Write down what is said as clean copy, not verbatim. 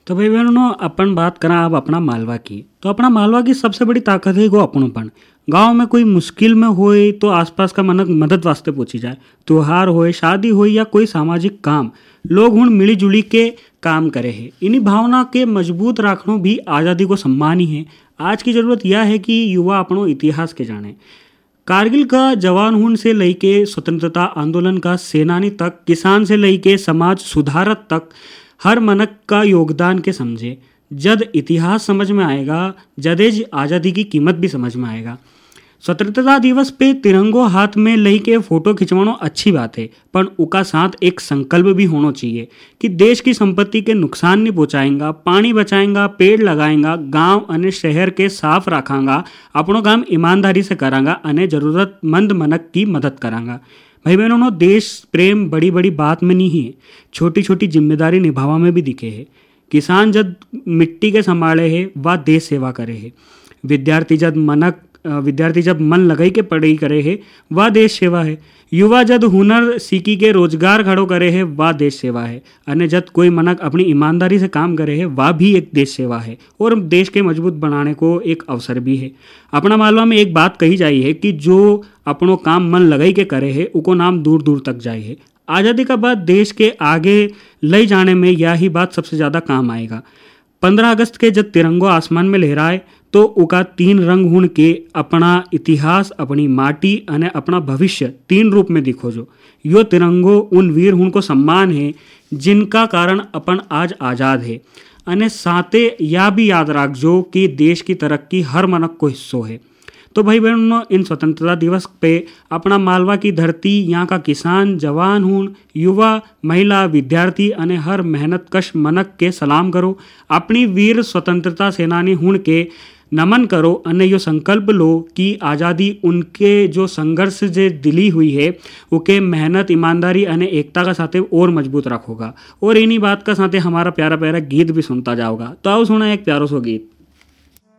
तो भाई बहनों अपन बात करें अब अपना मालवा की। तो अपना मालवा की सबसे बड़ी ताकत है वो अपनोपन। गांव में कोई मुश्किल में होए तो आसपास का मनक मदद वास्ते पूछी जाए। त्योहार होए, शादी हो या कोई सामाजिक काम, लोग हुण मिली जुली के काम करे है। इन्हीं भावना के मजबूत रखना भी आज़ादी को सम्मान ही है। आज की जरूरत यह है कि युवा अपनों इतिहास के जाने। कारगिल का जवान हुन से लेके स्वतंत्रता आंदोलन का सेनानी तक, किसान से लेके समाज सुधारक तक, हर मनक का योगदान के समझे। जद इतिहास समझ में आएगा, जदेज आज़ादी की कीमत भी समझ में आएगा। स्वतंत्रता दिवस पे तिरंगो हाथ में लई के फोटो खिंचवाना अच्छी बात है, पर उका साथ एक संकल्प भी होना चाहिए कि देश की संपत्ति के नुकसान नहीं पहुंचाएंगा, पानी बचाएंगा, पेड़ लगाएंगा, गांव अने शहर के साफ रखांगा, अपनों काम ईमानदारी से करांगा अने जरूरतमंद मनक की मदद करांगा। भाई बहनों, देश प्रेम बड़ी बड़ी बात में नहीं है, छोटी छोटी जिम्मेदारी निभावा में भी दिखे है। किसान जब मिट्टी के संभाले है वह देश सेवा करे है। विद्यार्थी जब मन लगाई के पढ़ाई करे है वह देश सेवा है। युवा जब हुनर सीखी के रोजगार खड़ो करे है वह देश सेवा है। अने जब कोई मनक अपनी ईमानदारी से काम करे है वह भी एक देश सेवा है और देश के मजबूत बनाने को एक अवसर भी है। अपना मालवा में एक बात कही जाई है कि जो अपनों काम मन लगाई के करे है उको नाम दूर दूर तक जाए है। आज़ादी का बाद देश के आगे ले जाने में यही बात सबसे ज़्यादा काम आएगा। 15 अगस्त के जब तिरंगो आसमान में लहराए तो उका 3 रंग हुण के अपना इतिहास, अपनी माटी अने अपना भविष्य 3 रूप में दिखो जो। यो तिरंगो उन वीर हुण को सम्मान है जिनका कारण अपन आज आज़ाद है। अने साथे या भी याद रखजो कि देश की तरक्की हर मनक को हिस्सों है। तो भाई बहनों, इन स्वतंत्रता दिवस पे अपना मालवा की धरती, यहाँ का किसान, जवान हुण, युवा, महिला, विद्यार्थी अने हर मेहनत कश मनक के सलाम करो। अपनी वीर स्वतंत्रता सेनानी हुण के नमन करो अने यो संकल्प लो कि आज़ादी उनके जो संघर्ष जे दिली हुई है उके मेहनत, ईमानदारी अने एकता का साथे और मजबूत रखोगा। और इन्हीं बात का साथे हमारा प्यारा प्यारा गीत भी सुनता जाओगा। तो आओ सुना एक प्यारो सो गीत।